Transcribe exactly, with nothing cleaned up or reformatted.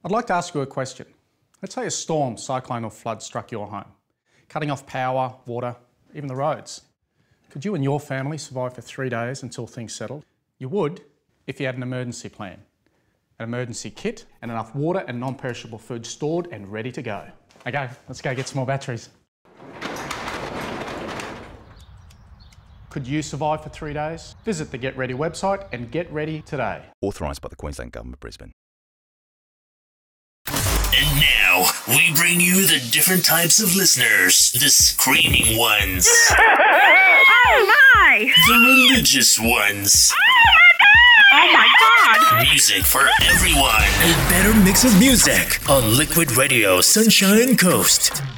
I'd like to ask you a question. Let's say a storm, cyclone or flood struck your home, cutting off power, water, even the roads. Could you and your family survive for three days until things settled? You would if you had an emergency plan, an emergency kit and enough water and non-perishable food stored and ready to go. Okay, let's go get some more batteries. Could you survive for three days? Visit the Get Ready website and get ready today. Authorised by the Queensland Government, Brisbane. And now, we bring you the different types of listeners. The screaming ones. Oh my! The religious ones. Oh my god! Music for everyone. A better mix of music on Liquid Radio Sunshine Coast.